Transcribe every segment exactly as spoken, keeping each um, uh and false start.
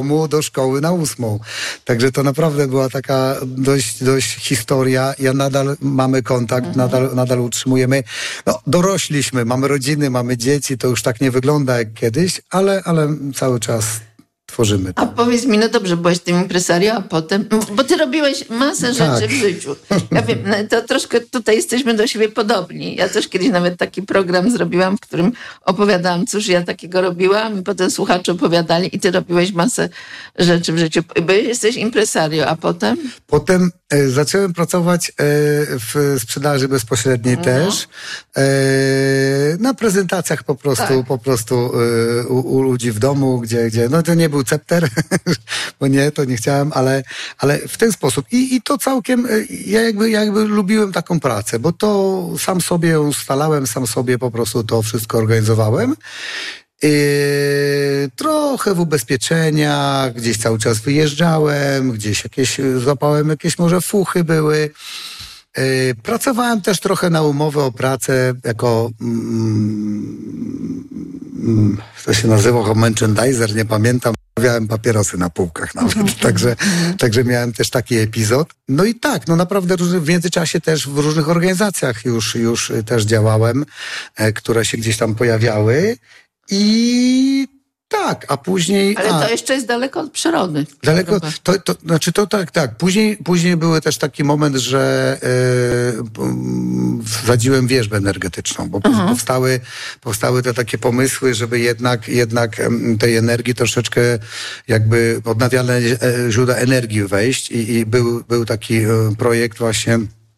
domu do szkoły na ósmą. Także to naprawdę była taka dość, dość historia. Ja nadal mamy kontakt, mhm. nadal, nadal utrzymujemy. No, dorośliśmy, mamy rodziny, mamy dzieci, to już tak nie wygląda jak kiedyś, ale, ale cały czas tworzymy. A powiedz mi, no dobrze, byłeś tym impresario, a potem, bo ty robiłeś masę tak. rzeczy w życiu. Ja wiem, no to troszkę tutaj jesteśmy do siebie podobni. Ja też kiedyś nawet taki program zrobiłam, w którym opowiadałam, cóż ja takiego robiłam i potem słuchacze opowiadali i ty robiłeś masę rzeczy w życiu. Bo jesteś impresario, a potem? Potem e, zacząłem pracować e, w sprzedaży bezpośredniej no. też. E, na prezentacjach po prostu, tak. po prostu e, u, u ludzi w domu, gdzie, gdzie, no to nie był cepter, bo nie, to nie chciałem, ale, ale w ten sposób. I, i to całkiem, ja jakby, jakby lubiłem taką pracę, bo to sam sobie ją ustalałem, sam sobie po prostu to wszystko organizowałem. Yy, trochę w ubezpieczenia, gdzieś cały czas wyjeżdżałem, gdzieś jakieś, złapałem jakieś może fuchy były. Yy, pracowałem też trochę na umowę o pracę jako mm, to się nazywa merchandiser, nie pamiętam. Mawiałem papierosy na półkach nawet, także, także miałem też taki epizod. No i tak, no naprawdę w międzyczasie też w różnych organizacjach już, już też działałem, e, które się gdzieś tam pojawiały i tak, a później... Ale to a, jeszcze jest daleko od przyrody. Daleko, to, to, znaczy to tak, tak. Później, później były też taki moment, że yy, wsadziłem wieżbę energetyczną, bo uh-huh. powstały, powstały te takie pomysły, żeby jednak, jednak tej energii troszeczkę jakby odnawialne źródła energii wejść i, i był, był taki projekt właśnie.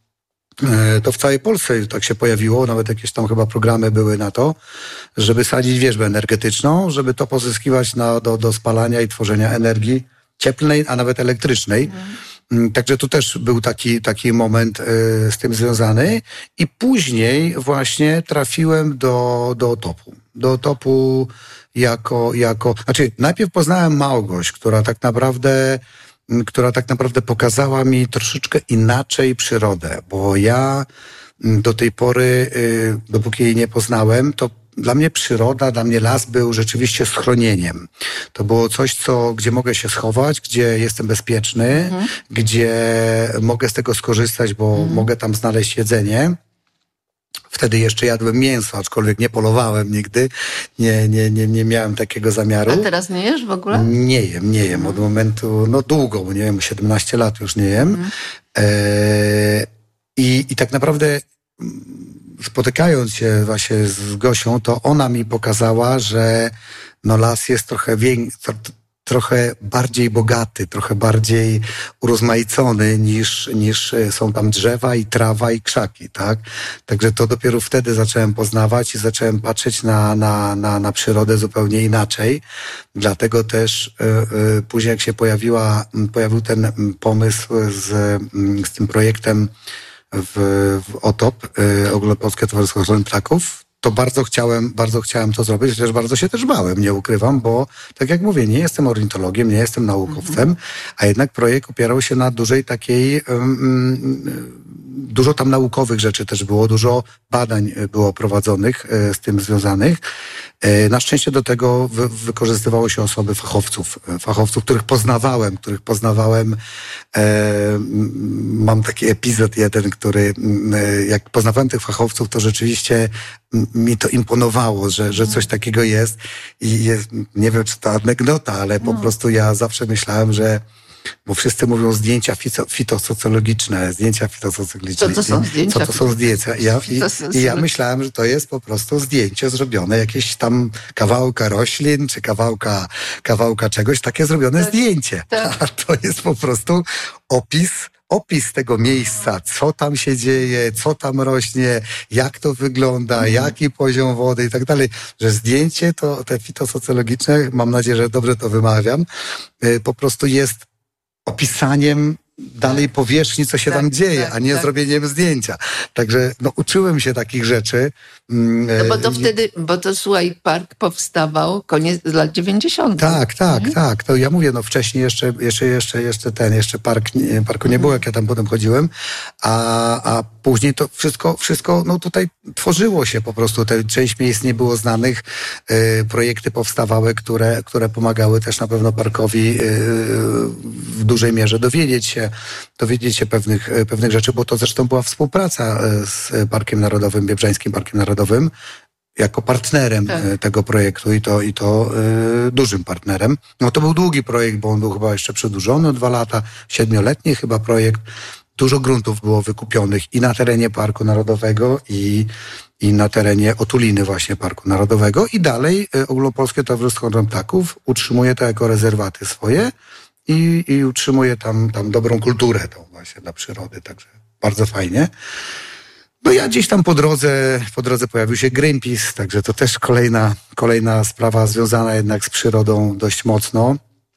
To w całej Polsce tak się pojawiło, nawet jakieś tam chyba programy były na to, żeby sadzić wieżbę energetyczną, żeby to pozyskiwać na, do, do spalania i tworzenia energii cieplnej, a nawet elektrycznej. Mm. Także tu też był taki, taki moment y, z tym związany. I później właśnie trafiłem do, do Otopu. Do Otopu jako, jako... Znaczy, najpierw poznałem Małgoś, która tak naprawdę... która tak naprawdę pokazała mi troszeczkę inaczej przyrodę, bo ja do tej pory, dopóki jej nie poznałem, to dla mnie przyroda, dla mnie las był rzeczywiście schronieniem. To było coś, co, gdzie mogę się schować, gdzie jestem bezpieczny, mhm. gdzie mogę z tego skorzystać, bo mhm. mogę tam znaleźć jedzenie. Wtedy jeszcze jadłem mięso, aczkolwiek nie polowałem nigdy. Nie, nie, nie, nie miałem takiego zamiaru. A teraz nie jesz w ogóle? Nie jem, nie jem. Od momentu, no długo, bo nie wiem, siedemnaście lat już nie jem. Mm. E, i, I tak naprawdę spotykając się właśnie z Gosią, to ona mi pokazała, że no las jest trochę większy, trochę bardziej bogaty, trochę bardziej urozmaicony niż, niż są tam drzewa i trawa i krzaki, tak? Także to dopiero wtedy zacząłem poznawać i zacząłem patrzeć na, na, na, na przyrodę zupełnie inaczej. Dlatego też y, y, później jak się pojawiła, pojawił ten pomysł z, z tym projektem w, w Otop, y, Ogólnopolskie Towarzystwo Ochrony Ptaków, to bardzo chciałem, bardzo chciałem to zrobić, chociaż bardzo się też bałem, nie ukrywam, bo tak jak mówię, nie jestem ornitologiem, nie jestem naukowcem, mhm. a jednak projekt opierał się na dużej takiej, um, dużo tam naukowych rzeczy też było, dużo badań było prowadzonych z tym związanych. Na szczęście do tego wy, wykorzystywało się osoby fachowców, fachowców, których poznawałem, których poznawałem. E, mam taki epizod jeden, który e, jak poznawałem tych fachowców, to rzeczywiście mi to imponowało, że, że coś takiego jest i jest, nie wiem, czy to anegdota, ale po no. prostu ja zawsze myślałem, że bo wszyscy mówią zdjęcia fito, fitosocjologiczne, zdjęcia fitosocjologiczne. Co to są zdjęcia? Co to są zdjęcia? I ja, i, i ja myślałem, że to jest po prostu zdjęcie zrobione, jakieś tam kawałka roślin, czy kawałka, kawałka czegoś, takie zrobione tak, zdjęcie. Tak. A to jest po prostu opis opis tego miejsca, co tam się dzieje, co tam rośnie, jak to wygląda, mm. jaki poziom wody i tak dalej. Że zdjęcie to, te fitosocjologiczne, mam nadzieję, że dobrze to wymawiam, po prostu jest opisaniem danej powierzchni, co się tak, tam dzieje, tak, a nie tak. zrobieniem zdjęcia. Także no, uczyłem się takich rzeczy. No bo to wtedy, bo to słuchaj, park powstawał koniec lat dziewięćdziesiątych. Tak, tak, mhm. tak. To ja mówię, no wcześniej jeszcze, jeszcze, jeszcze, jeszcze ten, jeszcze park, parku nie było, jak ja tam potem chodziłem, a, a później to wszystko, wszystko, no tutaj tworzyło się po prostu. Te część miejsc nie było znanych, y, projekty powstawały, które, które pomagały też na pewno parkowi y, w dużej mierze dowiedzieć się, dowiedzieć się pewnych, pewnych rzeczy, bo to zresztą była współpraca z Parkiem Narodowym, Biebrzańskim Parkiem Narodowym, jako partnerem tak. tego projektu i to, i to y, dużym partnerem. No to był długi projekt, bo on był chyba jeszcze przedłużony o dwa lata, siedmioletni chyba projekt. Dużo gruntów było wykupionych i na terenie Parku Narodowego i, i na terenie Otuliny właśnie Parku Narodowego i dalej y, Ogólnopolskie Towarzystwo Ochrony Ptaków utrzymuje to jako rezerwaty swoje i, i utrzymuje tam, tam dobrą kulturę tą właśnie dla przyrody, także bardzo fajnie. No ja gdzieś tam po drodze, po drodze pojawił się Greenpeace, także to też kolejna, kolejna sprawa związana jednak z przyrodą dość mocno.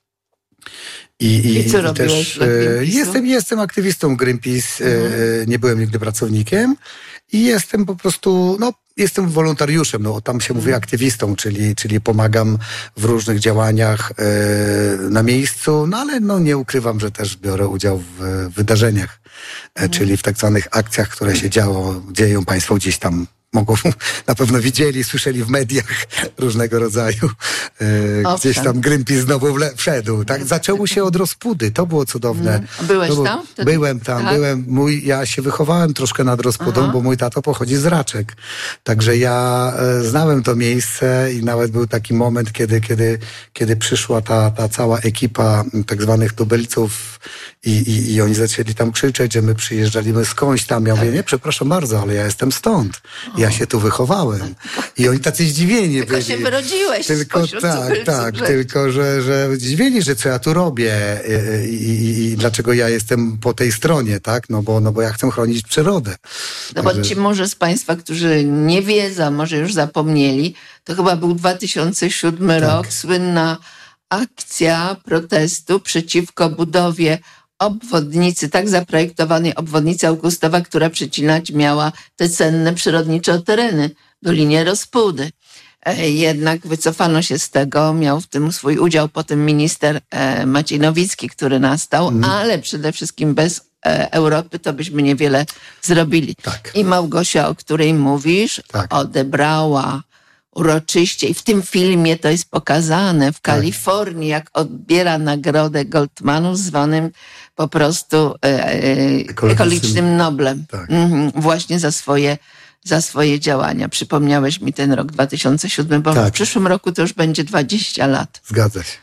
I, i, I co i robiłeś też dla Greenpeace'u? jestem, jestem aktywistą Greenpeace, Mhm. nie byłem nigdy pracownikiem i jestem po prostu, no jestem wolontariuszem, no tam się mówi aktywistą, czyli, czyli pomagam w różnych działaniach e, na miejscu, no ale no nie ukrywam, że też biorę udział w wydarzeniach, e, czyli w tak zwanych akcjach, które się działo, dzieją państwo gdzieś tam. Mogą, na pewno widzieli, słyszeli w mediach różnego rodzaju. E, gdzieś tam Greenpeace znowu wle, wszedł. Tak? Zaczęło się od Rozpudy. To było cudowne. Mm. Byłeś to tam? Wtedy? Byłem tam, tak? byłem. Mój, ja się wychowałem troszkę nad Rozpudą, Aha. bo mój tato pochodzi z Raczek. Także ja e, znałem to miejsce i nawet był taki moment, kiedy, kiedy, kiedy przyszła ta, ta cała ekipa tak zwanych tubylców i, i, i oni zaczęli tam krzyczeć, że my przyjeżdżaliśmy skądś tam. Ja tak. mówię, nie, przepraszam bardzo, ale ja jestem stąd. Ja się tu wychowałem. I oni tacy zdziwieni tylko byli. się wyrodziłeś. Tylko tak, tak, że... tylko że, że zdziwieni, że co ja tu robię i, i, i dlaczego ja jestem po tej stronie, tak? No bo, no bo ja chcę chronić przyrodę. No bo ci może z państwa, którzy nie wiedzą, może już zapomnieli, to chyba był dwa tysiące siódmy tak. rok, słynna akcja protestu przeciwko budowie obwodnicy, tak zaprojektowanej obwodnicy Augustowa, która przecinać miała te cenne przyrodnicze tereny, Dolinie Rozpudy. Jednak wycofano się z tego, miał w tym swój udział potem minister Maciej Nowicki, który nastał, mm. ale przede wszystkim bez Europy to byśmy niewiele zrobili. Tak. I Małgosia, o której mówisz, tak. odebrała uroczyście i w tym filmie to jest pokazane w Kalifornii, jak odbiera nagrodę Goldmanu zwanym po prostu e, e, ekologicznym Noblem. Tak. Mhm, właśnie za swoje, za swoje działania. Przypomniałeś mi ten rok dwa tysiące siódmy, bo tak. w przyszłym roku to już będzie dwadzieścia lat. Zgadza się.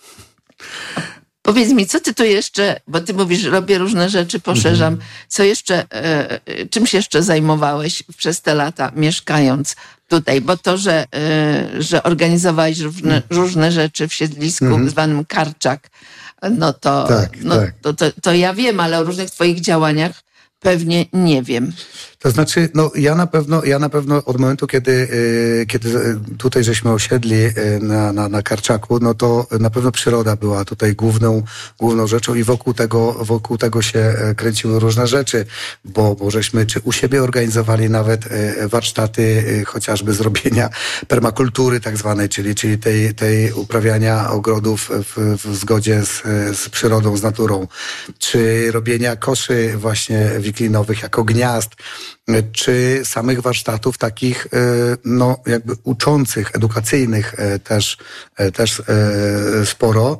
Powiedz mi, co ty tu jeszcze, bo ty mówisz, robię różne rzeczy, poszerzam. Mhm. Co jeszcze, e, czym się jeszcze zajmowałeś przez te lata, mieszkając tutaj? Bo to, że, e, że organizowałeś różne, mhm. różne rzeczy w siedlisku mhm. zwanym Karczak, no, to, tak, no tak. To, to, to ja wiem, ale o różnych twoich działaniach pewnie nie wiem. To znaczy, no ja na pewno, ja na pewno od momentu, kiedy, y, kiedy tutaj żeśmy osiedli y, na, na, na Karczaku, no to na pewno przyroda była tutaj główną, główną rzeczą i wokół tego, wokół tego się kręciły różne rzeczy, bo, bo żeśmy czy u siebie organizowali nawet y, warsztaty y, chociażby zrobienia permakultury tak zwanej, czyli, czyli tej, tej uprawiania ogrodów w, w zgodzie z, z przyrodą, z naturą, czy robienia koszy właśnie wiklinowych jako gniazd, czy samych warsztatów takich, no jakby uczących, edukacyjnych też, też sporo.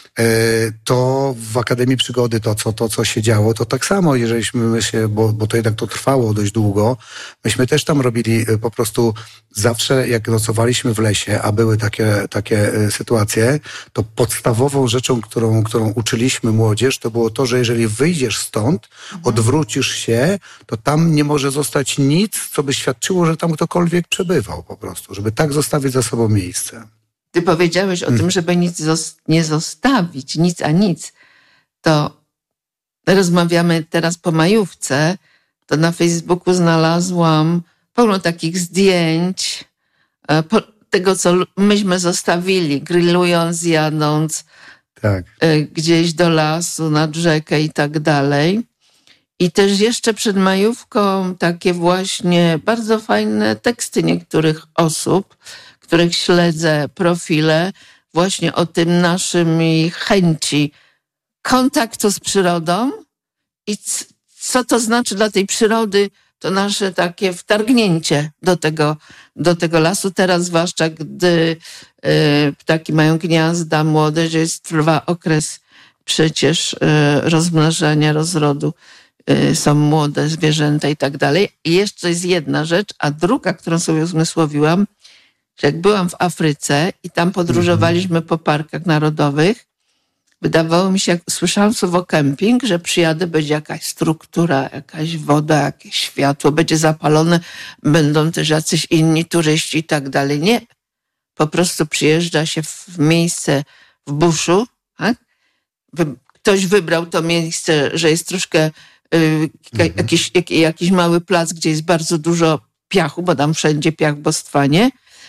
To w Akademii Przygody to co, to, co się działo, to tak samo, jeżeliśmy my się, bo, bo to jednak to trwało dość długo, myśmy też tam robili po prostu zawsze, jak nocowaliśmy w lesie, a były takie, takie sytuacje, to podstawową rzeczą, którą, którą uczyliśmy młodzież, to było to, że jeżeli wyjdziesz stąd, mhm. odwrócisz się, to tam nie może zostać nic, co by świadczyło, że tam ktokolwiek przebywał po prostu, żeby tak zostawić za sobą miejsce. Ty powiedziałeś o hmm. tym, żeby nic nie zostawić, nic a nic. To rozmawiamy teraz po majówce, to na Facebooku znalazłam pełno takich zdjęć tego, co myśmy zostawili, grillując, jadąc. tak. Gdzieś do lasu, nad rzekę i tak dalej. I też jeszcze przed majówką takie właśnie bardzo fajne teksty niektórych osób, których śledzę profile, właśnie o tym naszym chęci kontaktu z przyrodą i c- co to znaczy dla tej przyrody, to nasze takie wtargnięcie do tego, do tego lasu. Teraz zwłaszcza, gdy y, ptaki mają gniazda młode, że jest, trwa okres przecież y, rozmnażania, rozrodu. Y, są młode zwierzęta i tak dalej. I jeszcze jest jedna rzecz, a druga, którą sobie uzmysłowiłam, że jak byłam w Afryce i tam podróżowaliśmy mm-hmm. po parkach narodowych, wydawało mi się, jak słyszałam słowo kemping, że przyjadę, będzie jakaś struktura, jakaś woda, jakieś światło, będzie zapalone, będą też jacyś inni turyści i tak dalej. Nie. Po prostu przyjeżdża się w miejsce w buszu. Tak? Ktoś wybrał to miejsce, że jest troszkę y, mhm. jakiś, jak, jakiś mały plac, gdzie jest bardzo dużo piachu, bo tam wszędzie piach w Bostwanie.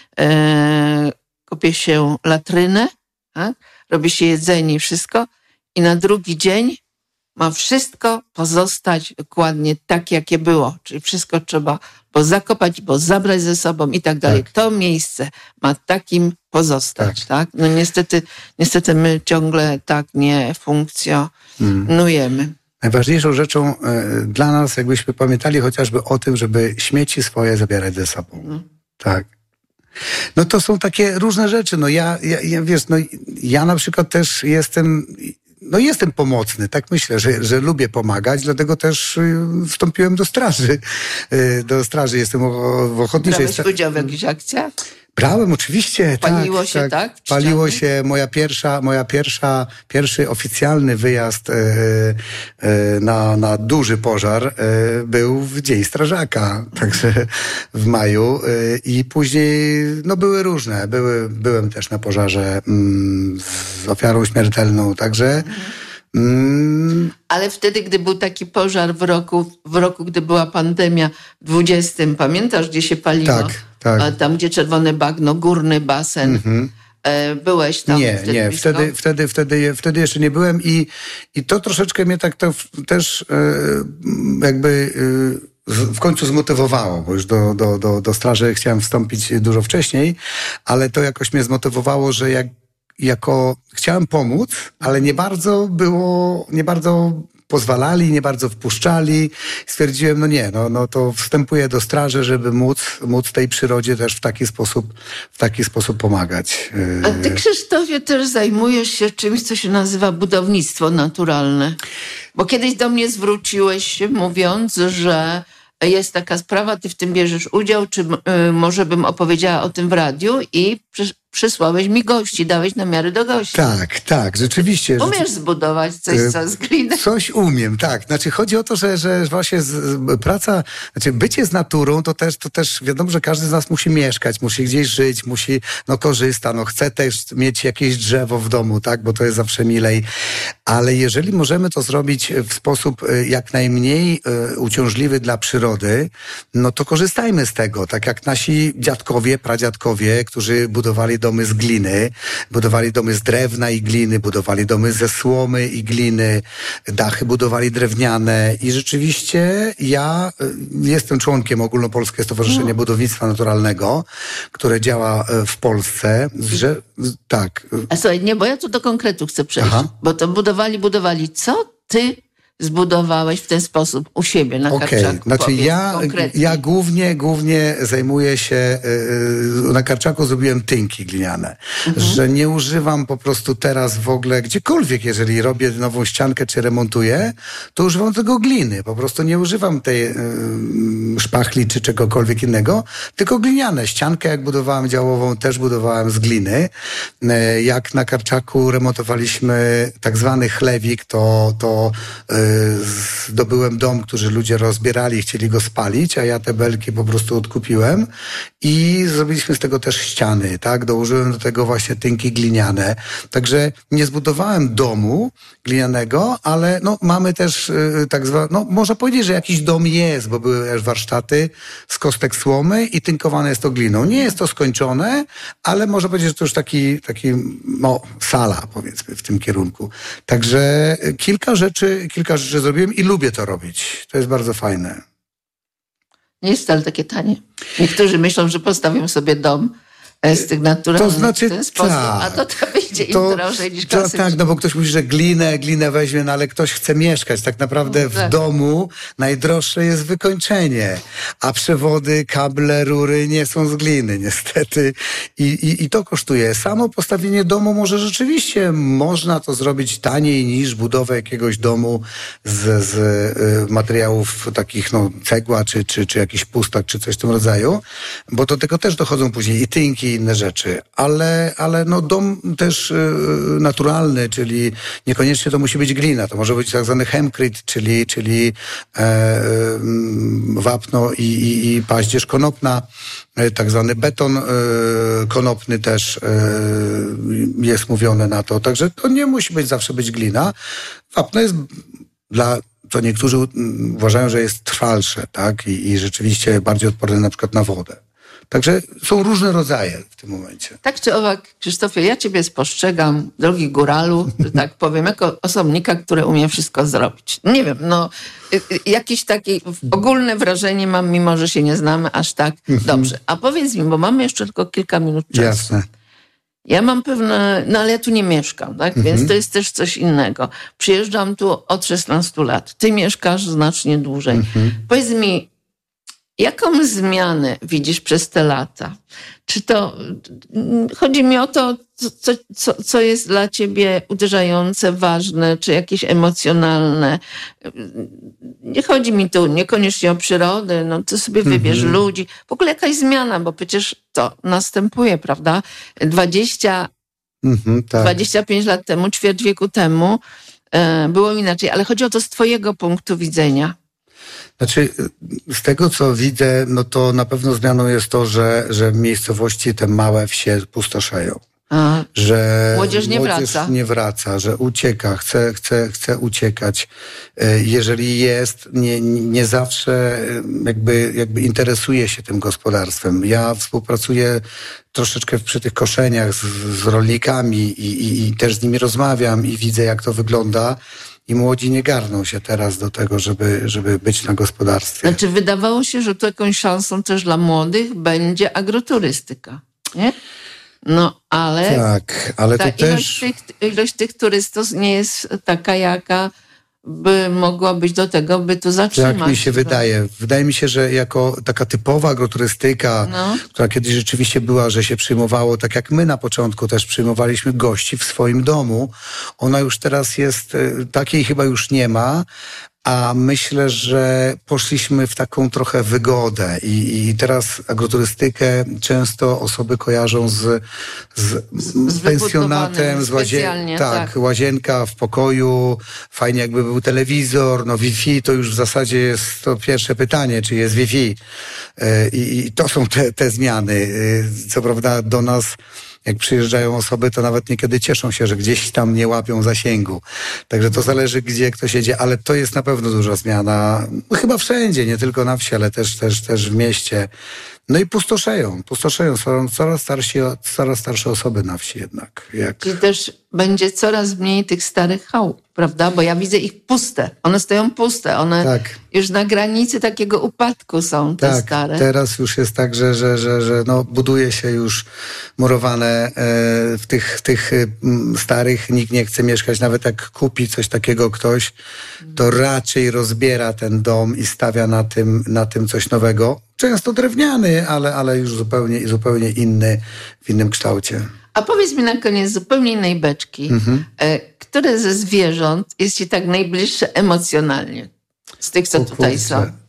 E, kopie się latrynę, tak? Robi się jedzenie i wszystko i na drugi dzień ma wszystko pozostać dokładnie tak, jakie było. Czyli wszystko trzeba bo zakopać, bo zabrać ze sobą i tak dalej. To miejsce ma takim pozostać, tak? tak? No niestety, niestety my ciągle tak nie funkcjonujemy. Hmm. Najważniejszą rzeczą y, dla nas, jakbyśmy pamiętali chociażby o tym, żeby śmieci swoje zabierać ze sobą. No. Tak. No to są takie różne rzeczy. No ja, ja, ja wiesz, no ja na przykład też jestem, no jestem pomocny, tak myślę, że, że lubię pomagać, dlatego też wstąpiłem do straży. Do straży jestem w ochotniczej. Brałeś udział w jakichś akcjach? Brałem, oczywiście. Paliło tak, się, tak? tak Paliło się. Moja pierwsza, moja pierwsza, pierwszy oficjalny wyjazd e, e, na, na duży pożar e, był w Dzień Strażaka, także w maju. E, I później, no były różne. Były, byłem też na pożarze mm, z ofiarą śmiertelną, także... Mhm. Mm. Ale wtedy, gdy był taki pożar w roku, w roku, gdy była pandemia, dwudziestym, pamiętasz, gdzie się paliło? Tak, tak. Tam, gdzie czerwony bagno, górny basen. Mm-hmm. Byłeś tam? Nie, wtedy nie, wtedy, wtedy, wtedy, wtedy jeszcze nie byłem i, i to troszeczkę mnie tak to też jakby w końcu zmotywowało, bo już do, do, do, do straży chciałem wstąpić dużo wcześniej, ale to jakoś mnie zmotywowało, że jak jako chciałem pomóc, ale nie bardzo było, nie bardzo pozwalali, nie bardzo wpuszczali. Stwierdziłem, no nie, no, no to wstępuję do straży, żeby móc, móc tej przyrodzie też w taki sposób, w taki sposób pomagać. A ty, Krzysztofie, też zajmujesz się czymś, co się nazywa budownictwo naturalne. Bo kiedyś do mnie zwróciłeś się, mówiąc, że jest taka sprawa, ty w tym bierzesz udział, czy y, może bym opowiedziała o tym w radiu i przy, przysłałeś mi gości, dałeś namiary do gości. Tak, tak, rzeczywiście. Umiesz rzeczy... zbudować coś co z gliny? Coś umiem, tak. Znaczy chodzi o to, że, że właśnie z, z, praca, znaczy bycie z naturą, to też, to też wiadomo, że każdy z nas musi mieszkać, musi gdzieś żyć, musi, no korzysta, no chce też mieć jakieś drzewo w domu, tak, bo to jest zawsze milej. Ale jeżeli możemy to zrobić w sposób jak najmniej y, uciążliwy dla przyrody, no to korzystajmy z tego, tak jak nasi dziadkowie, pradziadkowie, którzy budowali domy z gliny, budowali domy z drewna i gliny, budowali domy ze słomy i gliny, dachy budowali drewniane i rzeczywiście ja jestem członkiem Ogólnopolskiego Stowarzyszenia no. Budownictwa Naturalnego, które działa w Polsce, że tak. A słuchaj, nie, bo ja tu do konkretu chcę przejść, Aha. bo to budowali, budowali. Co ty zbudowałeś w ten sposób u siebie na okay. Karczaku? Znaczy Powiedz, ja, ja głównie, głównie zajmuję się, yy, na Karczaku zrobiłem tynki gliniane, mhm. że nie używam po prostu teraz w ogóle gdziekolwiek, jeżeli robię nową ściankę czy remontuję, to używam tego gliny, po prostu nie używam tej yy, szpachli czy czegokolwiek innego, tylko gliniane. Ściankę jak budowałem działową też budowałem z gliny. Yy, jak na Karczaku remontowaliśmy tak zwany chlewik, to, to yy, zdobyłem dom, który ludzie rozbierali, chcieli go spalić, a ja te belki po prostu odkupiłem i zrobiliśmy z tego też ściany, tak? Dołożyłem do tego właśnie tynki gliniane. Także nie zbudowałem domu glinianego, ale no, mamy też y, tak zwane, no można powiedzieć, że jakiś dom jest, bo były też warsztaty z kostek słomy i tynkowane jest to gliną. Nie jest to skończone, ale można powiedzieć, że to już taki, taki no, sala, powiedzmy, w tym kierunku. Także kilka rzeczy, kilka rzeczy zrobiłem i lubię to robić. To jest bardzo fajne. Nie jest wcale takie tanie. Niektórzy myślą, że postawią sobie dom z tych naturalnych to znaczy, w ten sposób, tak, a to, to wyjdzie to, im drożej niż to, klasycznie. Tak, no bo ktoś mówi, że glinę, glinę weźmie, no ale ktoś chce mieszkać. Tak naprawdę no, tak. w domu najdroższe jest wykończenie, a przewody, kable, rury nie są z gliny niestety i, i, i to kosztuje. Samo postawienie domu może rzeczywiście można to zrobić taniej niż budowę jakiegoś domu z, z y, materiałów takich, no cegła, czy, czy, czy jakiś pustak, czy coś w tym rodzaju, bo do tego też dochodzą później i tynki, inne rzeczy, ale, ale no dom też y, naturalny, czyli niekoniecznie to musi być glina, to może być tak zwany hempcrete, czyli, czyli e, y, wapno i, i, i paździerz konopna, y, tak zwany beton y, konopny też y, jest mówione na to, także to nie musi być zawsze być glina. Wapno jest dla to niektórzy uważają, że jest trwalsze, tak, i, i rzeczywiście bardziej odporne na przykład na wodę. Także są różne rodzaje w tym momencie. Tak czy owak, Krzysztofie, ja ciebie spostrzegam, drogi góralu, że tak powiem, jako osobnika, który umie wszystko zrobić. Nie wiem, no jakieś takie ogólne wrażenie mam, mimo że się nie znamy aż tak dobrze. A powiedz mi, bo mamy jeszcze tylko kilka minut czasu. Jasne. Ja mam pewne, no ale ja tu nie mieszkam, tak? Mhm. Więc to jest też coś innego. Przyjeżdżam tu od szesnastu lat. Ty mieszkasz znacznie dłużej. Mhm. Powiedz mi, jaką zmianę widzisz przez te lata? Czy to, chodzi mi o to, co, co, co jest dla ciebie uderzające, ważne, czy jakieś emocjonalne. Nie chodzi mi tu niekoniecznie o przyrodę, no ty sobie wybierz Mhm. ludzi. W ogóle jakaś zmiana, bo przecież to następuje, prawda? dwadzieścia, Mhm, tak. dwadzieścia pięć lat temu, ćwierć wieku temu e, było inaczej, ale chodzi o to z twojego punktu widzenia. Znaczy, z tego co widzę, no to na pewno zmianą jest to, że, że miejscowości, te małe wsie pustoszeją. A, Że Młodzież nie wraca. nie wraca, że ucieka, chce, chce, chce uciekać. Jeżeli jest, nie, nie zawsze jakby, jakby interesuje się tym gospodarstwem. Ja współpracuję troszeczkę przy tych koszeniach z, z rolnikami i, i, i też z nimi rozmawiam i widzę, jak to wygląda. I młodzi nie garną się teraz do tego, żeby, żeby być na gospodarstwie. Znaczy wydawało się, że tu jakąś szansą też dla młodych będzie agroturystyka, nie? No, ale Tak, ale ta to ilość, też... tych, ilość tych turystów nie jest taka, jaka by mogła być do tego, by tu zatrzymać. Tak mi się wydaje. Wydaje mi się, że jako taka typowa agroturystyka, No. która kiedyś rzeczywiście była, że się przyjmowało, tak jak my na początku też przyjmowaliśmy gości w swoim domu, ona już teraz jest, takiej chyba już nie ma, a myślę, że poszliśmy w taką trochę wygodę i, i teraz agroturystykę często osoby kojarzą z, z, z pensjonatem, z łazien- tak, tak. łazienka w pokoju, fajnie jakby był telewizor, no Wi-Fi to już w zasadzie jest to pierwsze pytanie, czy jest Wi-Fi. I, i to są te, te zmiany. Co prawda do nas jak przyjeżdżają osoby, to nawet niekiedy cieszą się, że gdzieś tam nie łapią zasięgu. Także to zależy, gdzie ktoś jedzie, ale to jest na pewno duża zmiana. Chyba wszędzie, nie tylko na wsi, ale też, też, też w mieście. No i pustoszeją, pustoszeją. Są coraz starsze, coraz starsze osoby na wsi jednak. Jak... Czyli też będzie coraz mniej tych starych chałup, prawda? Bo ja widzę ich puste. One stoją puste. One Tak. już na granicy takiego upadku są, te Tak, stare. teraz już jest tak, że, że, że, że no, buduje się już murowane e, w tych, w tych m, starych. Nikt nie chce mieszkać. Nawet jak kupi coś takiego ktoś, to raczej rozbiera ten dom i stawia na tym, na tym coś nowego. Często drewniany, ale, ale już zupełnie, zupełnie inny, w innym kształcie. A powiedz mi na koniec zupełnie innej beczki, Mhm. e, które ze zwierząt jest ci tak najbliższe emocjonalnie? Z tych, co O tutaj kurczę. są.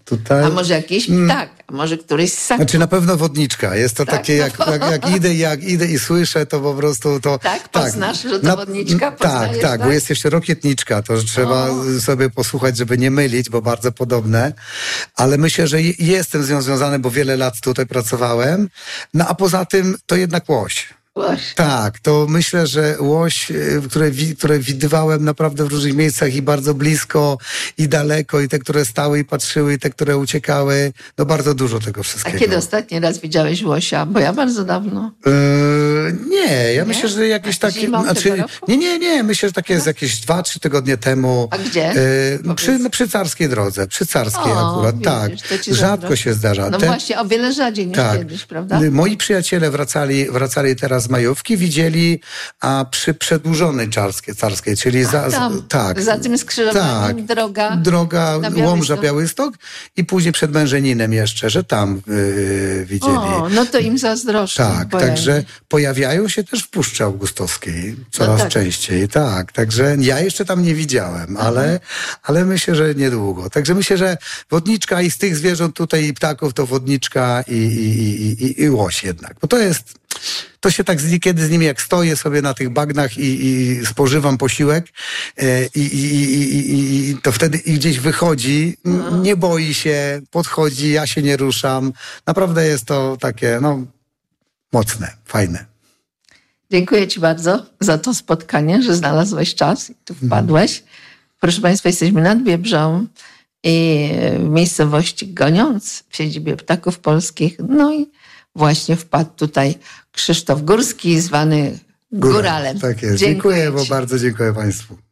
tutaj... A może jakiś ptak, a może któryś ssak. Znaczy na pewno wodniczka. Jest to Tak, takie, jak, no. jak, jak idę, jak idę i słyszę, to po prostu to... Tak? Poznasz, że to Na- wodniczka? Tak, Poznajesz, tak, bo tak? jest jeszcze rokietniczka, to że trzeba O. sobie posłuchać, żeby nie mylić, bo bardzo podobne. Ale myślę, że je- jestem z nią związany, bo wiele lat tutaj pracowałem. No a poza tym to jednak łoś. Właśnie. Tak, to myślę, że łoś, y, które, wi- które widywałem naprawdę w różnych miejscach i bardzo blisko i daleko, i te, które stały i patrzyły, i te, które uciekały, no bardzo dużo tego A wszystkiego. kiedy ostatni raz widziałeś łosia? Bo ja bardzo dawno. Yy, nie, ja myślę, że jakieś A takie... zimą tego Znaczy, roku? nie, nie, nie, myślę, że takie jest jakieś dwa, trzy tygodnie temu. A gdzie? Yy, Powiedz. przy, no, przy Carskiej drodze, przy Carskiej O, akurat, widzisz, tak. to ci Rzadko zazdroszczę. się zdarza. No Te- właśnie, o wiele rzadziej niż Tak. kiedyś, prawda? Y, Moi przyjaciele wracali, wracali teraz z majówki, widzieli a przy przedłużonej Czarskiej, Carskiej, czyli za, Tam, tak. za tym skrzyżowaniem Tak. droga Droga na Białystok. Łomża, Białystok i później przed Mężeninem jeszcze, że tam yy, widzieli. O, no to im zazdroszczę. Tak, bo ja- także pojawiają się też w Puszczy Augustowskiej coraz tak. częściej, tak. Także ja jeszcze tam nie widziałem, ale, ale myślę, że niedługo. Także myślę, że wodniczka i z tych zwierząt tutaj i ptaków to wodniczka i, i, i, i, i łoś jednak. Bo to jest, to się tak z niekiedy z nimi jak stoję sobie na tych bagnach i, i spożywam posiłek e, i, i, i, i, i to wtedy i gdzieś wychodzi, n- nie boi się, podchodzi, ja się nie ruszam. Naprawdę jest to takie, no, mocne, fajne. Dziękuję ci bardzo za to spotkanie, że znalazłeś czas i tu wpadłeś. Proszę Państwa, jesteśmy nad Biebrzą i w miejscowości Goniąc, w siedzibie Ptaków Polskich. No i właśnie wpadł tutaj Krzysztof Górski, zwany Góralem. Tak jest. Dziękuję Dziękuję, bo ci. bardzo dziękuję Państwu.